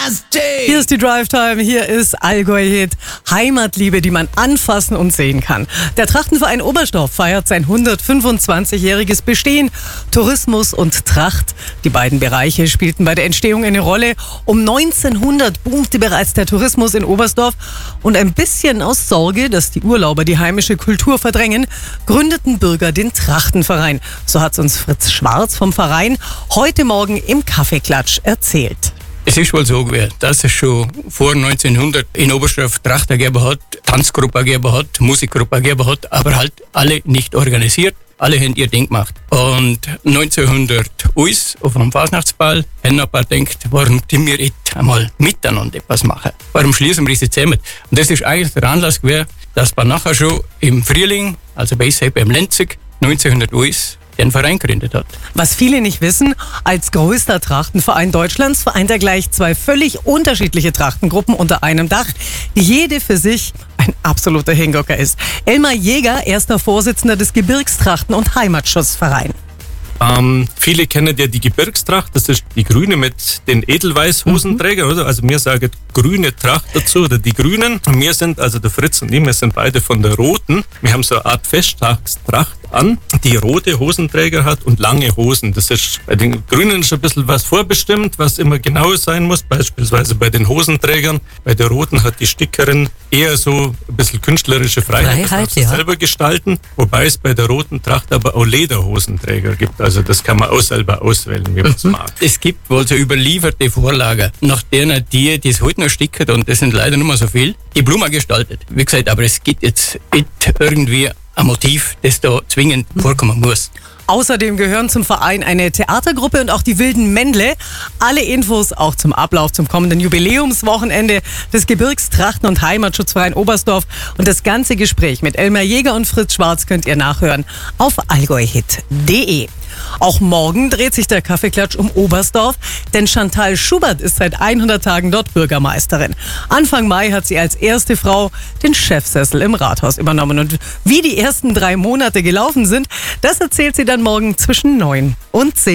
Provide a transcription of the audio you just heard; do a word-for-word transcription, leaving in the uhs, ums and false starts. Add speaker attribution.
Speaker 1: Hier ist die Drive Time, hier ist Allgäu-Hit. Heimatliebe, die man anfassen und sehen kann. Der Trachtenverein Oberstdorf feiert sein hundertfünfundzwanzigjähriges Bestehen. Tourismus und Tracht, die beiden Bereiche spielten bei der Entstehung eine Rolle. Um neunzehnhundert boomte bereits der Tourismus in Oberstdorf. Und ein bisschen aus Sorge, dass die Urlauber die heimische Kultur verdrängen, gründeten Bürger den Trachtenverein. So hat uns Fritz Schwarz vom Verein heute Morgen im Kaffeeklatsch erzählt.
Speaker 2: Es ist wohl so gewesen, dass es schon vor neunzehnhundert in Oberstdorf Trachten gegeben hat, Tanzgruppe gegeben hat, Musikgruppe gegeben hat, aber halt alle nicht organisiert. Alle haben ihr Ding gemacht. Und neunzehnhundert uns auf einem Fasnachtsball haben ein paar gedacht, warum tun wir jetzt einmal miteinander etwas machen? Warum schließen wir sie zusammen? Und das ist eigentlich der Anlass gewesen, dass wir nachher schon im Frühling, also bei beim Lenzig, neunzehnhundert uns den Verein gegründet hat.
Speaker 1: Was viele nicht wissen, als größter Trachtenverein Deutschlands vereint er gleich zwei völlig unterschiedliche Trachtengruppen unter einem Dach, die jede für sich ein absoluter Hingucker ist. Elmar Jäger, erster Vorsitzender des Gebirgstrachten- und Heimatschutzvereins.
Speaker 3: Ähm, viele kennen ja die Gebirgstracht, das ist die grüne mit den Edelweiß-Hosenträgern, mhm. oder? Also wir sagen grüne Tracht dazu, oder die Grünen. Und wir sind, also der Fritz und ich, wir sind beide von der Roten. Wir haben so eine Art Festtagstracht an, die rote Hosenträger hat und lange Hosen. Das ist bei den Grünen schon ein bisschen was vorbestimmt, was immer genau sein muss, beispielsweise bei den Hosenträgern. Bei der Roten hat die Stickerin eher so ein bisschen künstlerische Freiheit,
Speaker 1: Freiheit
Speaker 3: das ja. selber gestalten, wobei es bei der roten Tracht aber auch Lederhosenträger gibt. Also das kann man auch selber auswählen, wie man es mag.
Speaker 2: Es gibt wohl so überlieferte Vorlagen, nach denen die, die es heute noch sticken, und das sind leider nicht mehr so viel, die Blumen gestaltet. Wie gesagt, aber es gibt jetzt nicht irgendwie ein Motiv, das da zwingend vorkommen muss.
Speaker 1: Außerdem gehören zum Verein eine Theatergruppe und auch die Wilden Männle. Alle Infos auch zum Ablauf zum kommenden Jubiläumswochenende des Gebirgstrachten- und Heimatschutzverein Oberstdorf. Und das ganze Gespräch mit Elmar Jäger und Fritz Schwarz könnt ihr nachhören auf allgäuhit punkt de. Auch morgen dreht sich der Kaffeeklatsch um Oberstdorf, denn Chantal Schubert ist seit hundert Tagen dort Bürgermeisterin. Anfang Mai hat sie als erste Frau den Chefsessel im Rathaus übernommen. Und wie die ersten drei Monate gelaufen sind, das erzählt sie dann morgen zwischen neun und zehn.